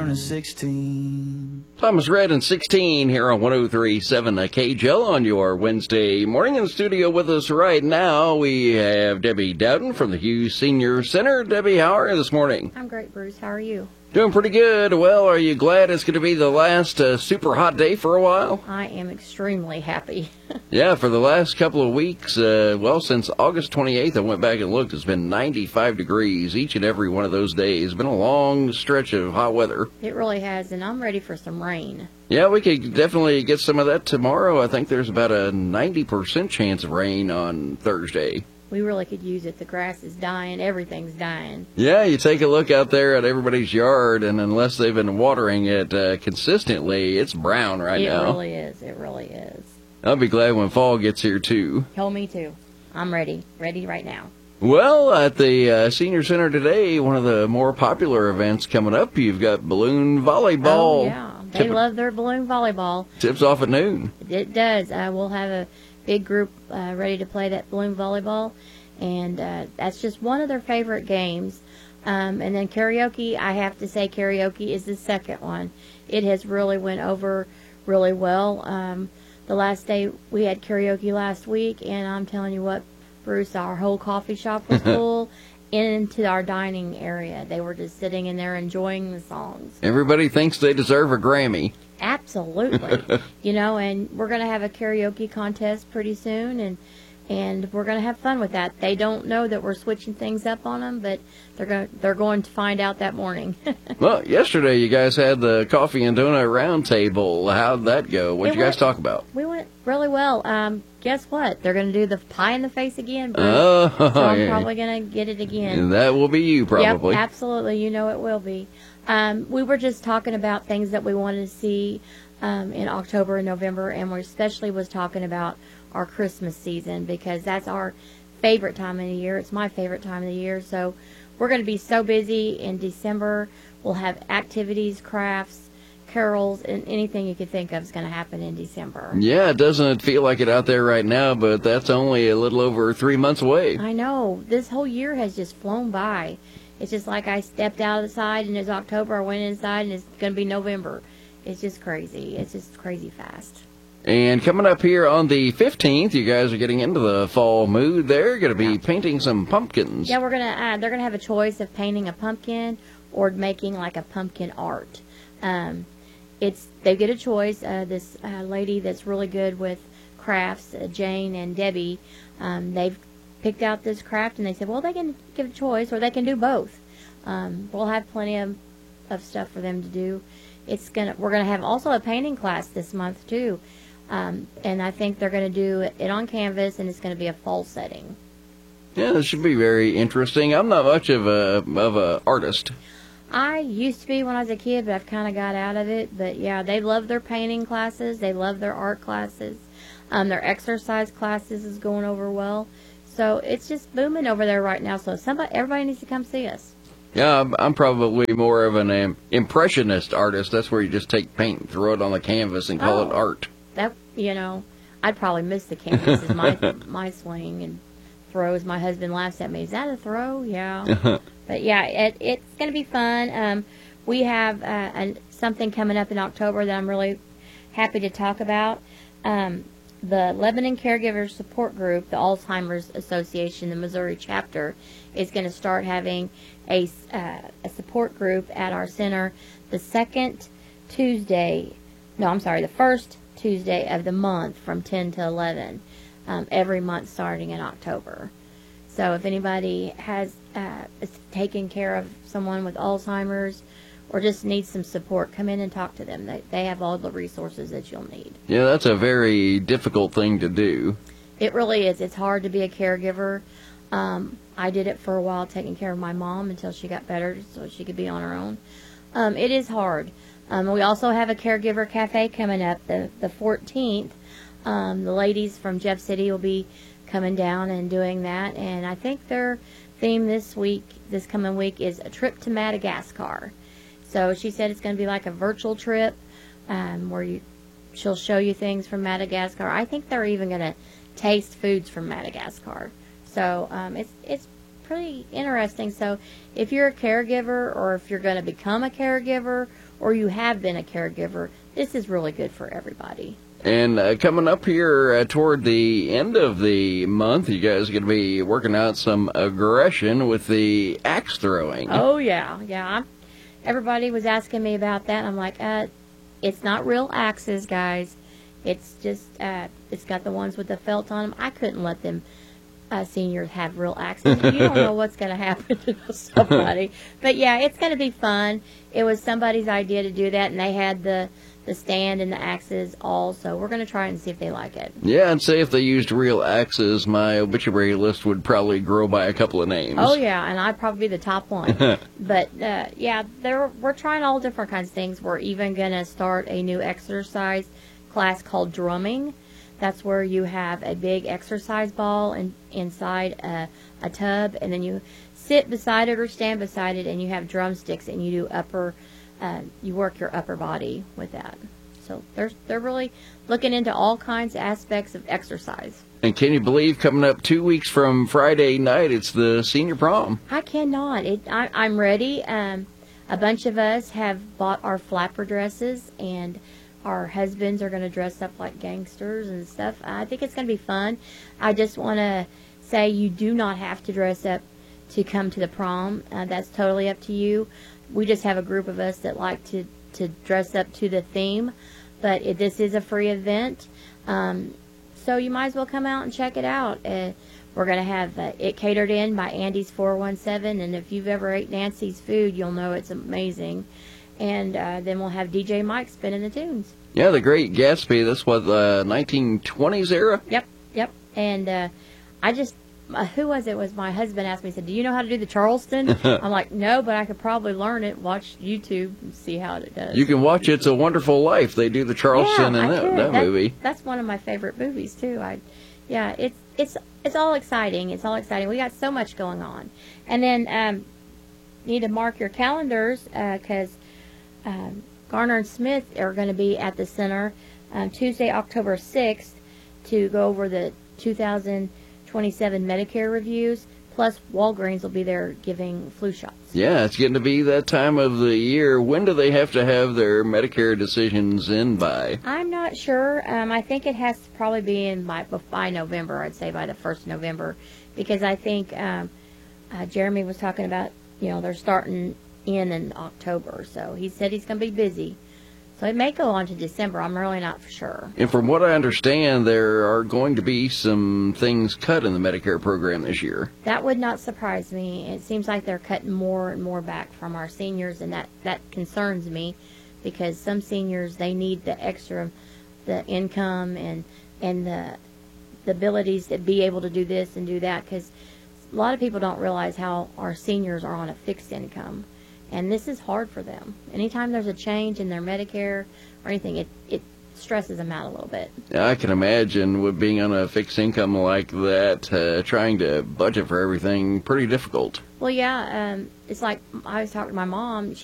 16. Thomas Red and 16 here on 103.7 KJL on your Wednesday morning. In the studio with us right now, we have Debbie Dowden from the Hughes Senior Center. Debbie, how are you this morning? I'm great, Bruce. How are you? Doing pretty good. Well, are you glad it's going to be the last super hot day for a while? I am extremely happy. Yeah, for the last couple of weeks, since August 28th, I went back and looked. It's been 95 degrees each and every one of those days. It's been a long stretch of hot weather. It really has, and I'm ready for some rain. Yeah, we could definitely get some of that tomorrow. I think there's about a 90% chance of rain on Thursday. We really could use it. The grass is dying. Everything's dying. Yeah, you take a look out there at everybody's yard, and unless they've been watering it consistently, it's brown now. It really is. It really is. I'll be glad when fall gets here, too. Oh, me too. I'm ready. Ready right now. Well, at the Senior Center today, one of the more popular events coming up, you've got balloon volleyball. Oh, yeah. They love their balloon volleyball. Tips off at noon. It does. We'll have a big group ready to play that balloon volleyball, and that's just one of their favorite games. And then karaoke, I have to say karaoke is the second one. It has really went over really well. The last day we had karaoke last week, and I'm telling you what, Bruce, our whole coffee shop was full into our dining area. They were just sitting in there enjoying the songs. Everybody thinks they deserve a Grammy. Absolutely. And we're going to have a karaoke contest pretty soon, and we're going to have fun with that. They don't know that we're switching things up on them, but they're going to find out that morning. Well, yesterday you guys had the coffee and donut round table. How'd that go? What did you guys talk about? We went really well. Guess what? They're going to do the pie in the face again, Bruce. So I'm probably going to get it again. And that will be you, probably. Yep, absolutely. It will be. We were just talking about things that we wanted to see in October and November, and we especially was talking about our Christmas season because that's our favorite time of the year. It's my favorite time of the year. So we're going to be so busy in December. We'll have activities, crafts, carols, and anything you could think of is going to happen in December. Yeah, it doesn't feel like it out there right now, but that's only a little over 3 months away. I know. This whole year has just flown by. It's just like I stepped outside and it's October, I went inside and it's going to be November. It's just crazy. It's just crazy fast. And coming up here on the 15th, you guys are getting into the fall mood. They're going to be painting some pumpkins. Yeah, they're going to have a choice of painting a pumpkin or making like a pumpkin art. They get a choice. This lady that's really good with crafts, Jane and Debbie, they've picked out this craft and they said, well, they can give a choice or they can do both. We'll have plenty of stuff for them to do. We're gonna have also a painting class this month too, and I think they're gonna do it on canvas and it's gonna be a fall setting. Yeah, this should be very interesting. I'm not much of a artist. I used to be when I was a kid, but I've kind of got out of it. But yeah, they love their painting classes. They love their art classes. Their exercise classes is going over well. So it's just booming over there right now. So everybody needs to come see us. Yeah, I'm probably more of an impressionist artist. That's where you just take paint and throw it on the canvas and call it art. That I'd probably miss the canvas is my swing, and throws. My husband laughs at me. Is that a throw? Yeah. But yeah, it's going to be fun. We have something coming up in October that I'm really happy to talk about. The Lebanon Caregiver Support Group, the Alzheimer's Association, the Missouri chapter, is going to start having a support group at our center the first Tuesday of the month from 10 to 11 every month starting in October. So if anybody is taking care of someone with Alzheimer's or just needs some support, come in and talk to them. They have all the resources that you'll need. Yeah, that's a very difficult thing to do. It really is. It's hard to be a caregiver. I did it for a while, taking care of my mom until she got better so she could be on her own. It is hard. We also have a caregiver cafe coming up the 14th. The ladies from Jeff City will be coming down and doing that. And I think their theme this coming week, is a trip to Madagascar. So she said it's going to be like a virtual trip where she'll show you things from Madagascar. I think they're even going to taste foods from Madagascar. So it's pretty interesting. So if you're a caregiver, or if you're going to become a caregiver, or you have been a caregiver, this is really good for everybody. And coming up here toward the end of the month, you guys are going to be working out some aggression with the axe throwing. Oh, yeah. Everybody was asking me about that, and I'm like, it's not real axes, guys. It's just, it's got the ones with the felt on them. I couldn't let them seniors have real axes. You don't know what's going to happen to somebody. But, yeah, it's going to be fun. It was somebody's idea to do that, and they had the stand and the axes all, so we're going to try and see if they like it. Yeah, and say if they used real axes, my obituary list would probably grow by a couple of names. Oh, yeah, and I'd probably be the top one. But, yeah, we're trying all different kinds of things. We're even going to start a new exercise class called drumming. That's where you have a big exercise ball inside a tub, and then you sit beside it or stand beside it, and you have drumsticks, and you do you work your upper body with that. So they're really looking into all kinds of aspects of exercise. And can you believe coming up 2 weeks from Friday night, it's the senior prom? I cannot. I'm ready. A bunch of us have bought our flapper dresses, and our husbands are going to dress up like gangsters and stuff. I think it's going to be fun. I just want to say you do not have to dress up to come to the prom. That's totally up to you. We just have a group of us that like to dress up to the theme, but this is a free event, so you might as well come out and check it out. We're going to have it catered in by Andy's 417, and if you've ever ate Nancy's food, you'll know it's amazing. And then we'll have DJ Mike spinning the tunes. Yeah, the Great Gatsby. That's what, the 1920s era? Yep. And who was it? Was my husband asked me, he said, do you know how to do the Charleston? I'm like, no, but I could probably learn it, watch YouTube, and see how it does. You can watch It's a Wonderful Life. They do the Charleston in that movie. That's one of my favorite movies, too. It's all exciting. It's all exciting. We got so much going on. And then need to mark your calendars because Garner and Smith are going to be at the center Tuesday, October 6th to go over the 2027 Medicare reviews, plus Walgreens will be there giving flu shots. Yeah, it's getting to be that time of the year. When do they have to have their Medicare decisions in by? I'm not sure. I think it has to probably be in by November, I'd say by the 1st of November, because I think Jeremy was talking about, they're starting in October, so he said he's going to be busy. So it may go on to December. I'm really not for sure. And from what I understand, there are going to be some things cut in the Medicare program this year. That would not surprise me. It seems like they're cutting more and more back from our seniors, and that concerns me because some seniors, they need the extra, the income and the abilities to be able to do this and do that, because a lot of people don't realize how our seniors are on a fixed income. And this is hard for them. Anytime there's a change in their Medicare or anything, it stresses them out a little bit. Yeah, I can imagine with being on a fixed income like that, trying to budget for everything, pretty difficult. Well, yeah, it's like I was talking to my mom.